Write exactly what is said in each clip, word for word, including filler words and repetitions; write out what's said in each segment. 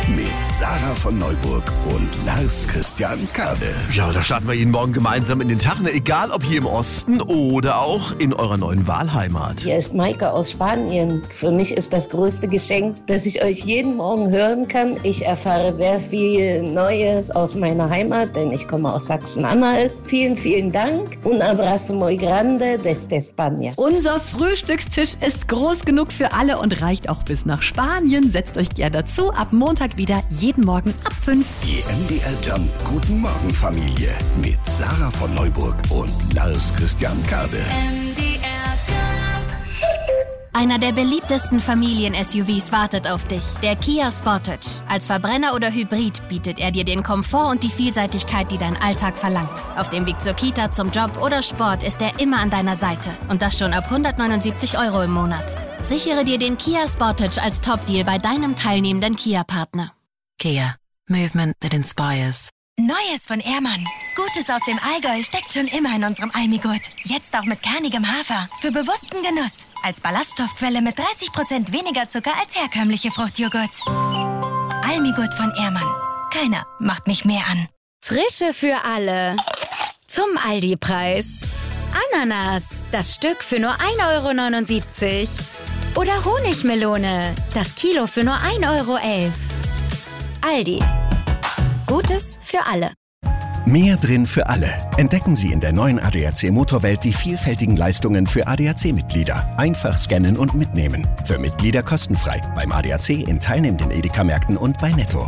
mit Sarah von Neuburg und Lars Christian Kade. Ja, da starten wir jeden Morgen gemeinsam in den Tag, ne? Egal ob hier im Osten oder auch in eurer neuen Wahlheimat. Hier ist Maike aus Spanien. Für mich ist das größte Geschenk, dass ich euch jeden Morgen hören kann. Ich erfahre sehr viel Neues aus meiner Heimat, denn ich komme aus Sachsen-Anhalt. Vielen, vielen Dank. Un abrazo muy grande desde España. Unser Frühstückstisch ist groß genug für alle und reicht auch bis nach Spanien. Setzt euch gerne dazu. Ab Montag wieder, jeden Morgen ab fünf. Die M D R Jump Guten Morgen Familie mit Sarah von Neuburg und Lars Christian Kade. M D R Jump. Einer der beliebtesten Familien-S U Vs wartet auf dich, der Kia Sportage. Als Verbrenner oder Hybrid bietet er dir den Komfort und die Vielseitigkeit, die dein Alltag verlangt. Auf dem Weg zur Kita, zum Job oder Sport ist er immer an deiner Seite. Und das schon ab hundertneunundsiebzig Euro im Monat. Sichere dir den Kia Sportage als Top-Deal bei deinem teilnehmenden Kia-Partner. Kia. Movement that inspires. Neues von Ehrmann. Gutes aus dem Allgäu steckt schon immer in unserem Almigurt. Jetzt auch mit kernigem Hafer. Für bewussten Genuss. Als Ballaststoffquelle mit dreißig Prozent weniger Zucker als herkömmliche Fruchtjoghurts. Almigurt von Ehrmann. Keiner macht mich mehr an. Frische für alle. Zum Aldi-Preis. Ananas, das Stück für nur ein Euro neunundsiebzig. Oder Honigmelone, das Kilo für nur ein Euro elf. Aldi. Gutes für alle. Mehr drin für alle. Entdecken Sie in der neuen A D A C Motorwelt die vielfältigen Leistungen für A D A C-Mitglieder. Einfach scannen und mitnehmen. Für Mitglieder kostenfrei. Beim A D A C in teilnehmenden Edeka-Märkten und bei Netto.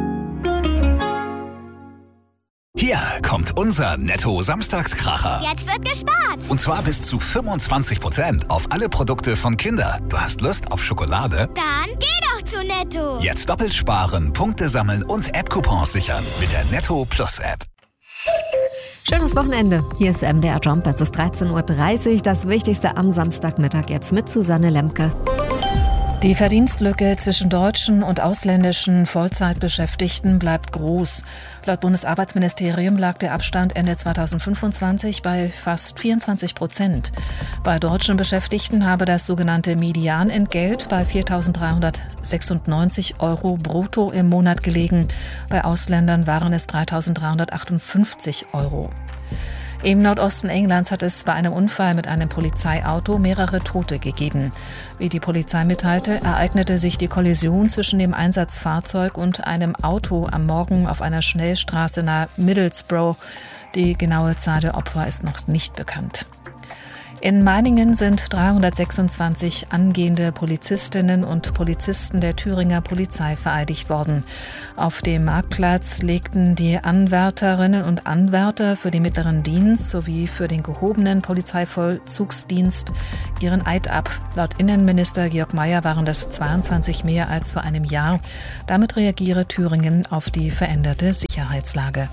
Hier kommt unser Netto-Samstagskracher. Jetzt wird gespart. Und zwar bis zu fünfundzwanzig Prozent auf alle Produkte von Kinder. Du hast Lust auf Schokolade? Dann geh doch zu Netto. Jetzt doppelt sparen, Punkte sammeln und App-Coupons sichern mit der Netto Plus App. Schönes Wochenende. Hier ist M D R Jump. Es ist dreizehn Uhr dreißig. Das Wichtigste am Samstagmittag jetzt mit Susanne Lemke. Die Verdienstlücke zwischen deutschen und ausländischen Vollzeitbeschäftigten bleibt groß. Laut Bundesarbeitsministerium lag der Abstand Ende zweitausendfünfundzwanzig bei fast vierundzwanzig Prozent. Bei deutschen Beschäftigten habe das sogenannte Medianentgelt bei viertausenddreihundertsechsundneunzig Euro brutto im Monat gelegen. Bei Ausländern waren es dreitausenddreihundertachtundfünfzig Euro. Im Nordosten Englands hat es bei einem Unfall mit einem Polizeiauto mehrere Tote gegeben. Wie die Polizei mitteilte, ereignete sich die Kollision zwischen dem Einsatzfahrzeug und einem Auto am Morgen auf einer Schnellstraße nahe Middlesbrough. Die genaue Zahl der Opfer ist noch nicht bekannt. In Meiningen sind dreihundertsechsundzwanzig angehende Polizistinnen und Polizisten der Thüringer Polizei vereidigt worden. Auf dem Marktplatz legten die Anwärterinnen und Anwärter für den mittleren Dienst sowie für den gehobenen Polizeivollzugsdienst ihren Eid ab. Laut Innenminister Georg Mayer waren das zweiundzwanzig mehr als vor einem Jahr. Damit reagiere Thüringen auf die veränderte Sicherheitslage.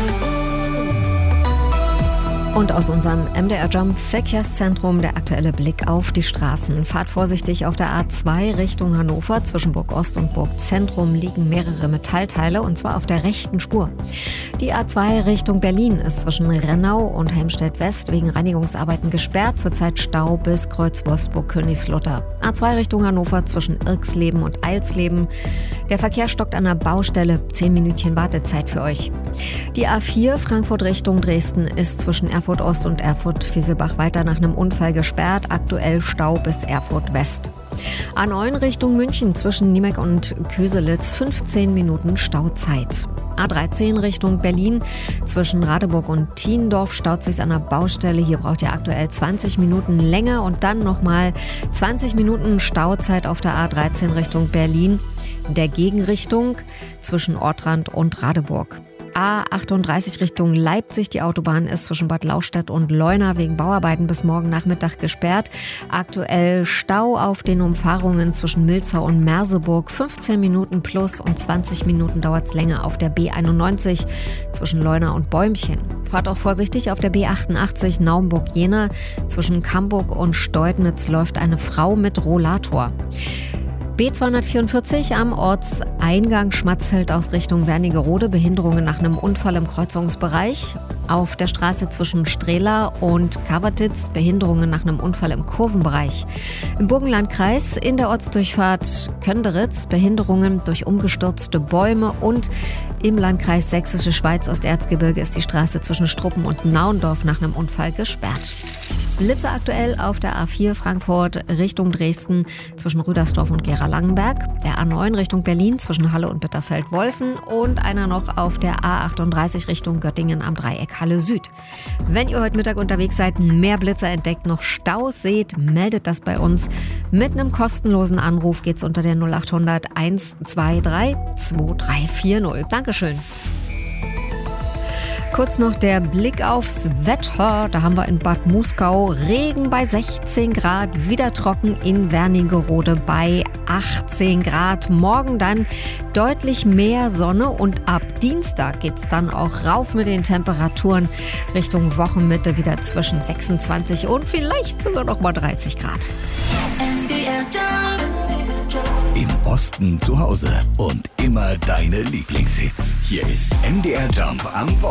Und aus unserem M D R Jump Verkehrszentrum der aktuelle Blick auf die Straßen. Fahrt vorsichtig auf der A zwei Richtung Hannover. Zwischen Burg Ost und Burg Zentrum liegen mehrere Metallteile und zwar auf der rechten Spur. Die A zwei Richtung Berlin ist zwischen Rennau und Helmstedt West wegen Reinigungsarbeiten gesperrt. Zurzeit Stau bis Kreuz Wolfsburg-Königslutter. A zwei Richtung Hannover zwischen Irksleben und Eilsleben. Der Verkehr stockt an der Baustelle. Zehn Minütchen Wartezeit für euch. Die A vier Frankfurt Richtung Dresden ist zwischen Erfurt Ost und Erfurt-Fieselbach weiter nach einem Unfall gesperrt. Aktuell Stau bis Erfurt West. A neun Richtung München zwischen Niemek und Köselitz fünfzehn Minuten Stauzeit. A dreizehn Richtung Berlin zwischen Radeburg und Tiendorf staut sich an der Baustelle. Hier braucht ihr aktuell zwanzig Minuten länger und dann nochmal zwanzig Minuten Stauzeit auf der A dreizehn Richtung Berlin. Der Gegenrichtung zwischen Ortrand und Radeburg. A achtunddreißig Richtung Leipzig. Die Autobahn ist zwischen Bad Lauchstädt und Leuna wegen Bauarbeiten bis morgen Nachmittag gesperrt. Aktuell Stau auf den Umfahrungen zwischen Milzau und Merseburg. fünfzehn Minuten plus und zwanzig Minuten dauert es länger auf der B einundneunzig zwischen Leuna und Bäumchen. Fahrt auch vorsichtig auf der B achtundachtzig Naumburg-Jena. Zwischen Camburg und Steudnitz läuft eine Frau mit Rollator. B zweihundertvierundvierzig am Ortseingang Schmatzfeld aus Richtung Wernigerode. Behinderungen nach einem Unfall im Kreuzungsbereich. Auf der Straße zwischen Strehla und Kavatitz Behinderungen nach einem Unfall im Kurvenbereich. Im Burgenlandkreis in der Ortsdurchfahrt Könderitz Behinderungen durch umgestürzte Bäume und im Landkreis Sächsische Schweiz Osterzgebirge ist die Straße zwischen Struppen und Naundorf nach einem Unfall gesperrt. Blitze aktuell auf der A vier Frankfurt Richtung Dresden zwischen Rüdersdorf und Gera-Langenberg, der A neun Richtung Berlin zwischen Halle und Bitterfeld-Wolfen und einer noch auf der A achtunddreißig Richtung Göttingen am Dreieck Halle Süd. Wenn ihr heute Mittag unterwegs seid, mehr Blitze entdeckt, noch Staus seht, meldet das bei uns. Mit einem kostenlosen Anruf geht's unter der null acht hundert eins zwei drei zwei drei vier null. Dankeschön. Kurz noch der Blick aufs Wetter. Da haben wir in Bad Muskau Regen bei sechzehn Grad, wieder trocken in Wernigerode bei achtzehn Grad. Morgen dann deutlich mehr Sonne und ab Dienstag geht's dann auch rauf mit den Temperaturen Richtung Wochenmitte wieder zwischen sechsundzwanzig und vielleicht sogar noch mal dreißig Grad. Im Osten zu Hause und immer deine Lieblingshits. Hier ist M D R Jump am Wochenende.